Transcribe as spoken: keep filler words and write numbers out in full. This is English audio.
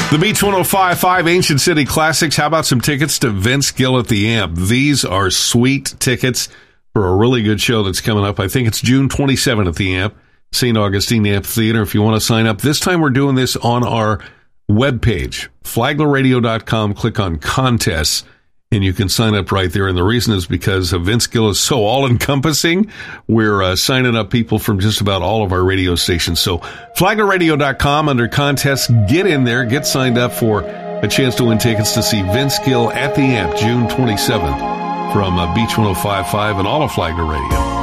The Beach one oh five point five Ancient City Classics. How about some tickets to Vince Gill at the Amp? These are sweet tickets for a really good show that's coming up. I think it's June twenty-seventh at the Amp, Saint Augustine Amphitheater. If you want to sign up, this time we're doing this on our webpage, flagler radio dot com. Click on contests, and you can sign up right there. And the reason is because uh, Vince Gill is so all-encompassing. We're uh, signing up people from just about all of our radio stations. So flagler radio dot com under contests. Get in there. Get signed up for a chance to win tickets to see Vince Gill at the Amp June twenty-seventh from uh, Beach one oh five point five and all of Flagler Radio.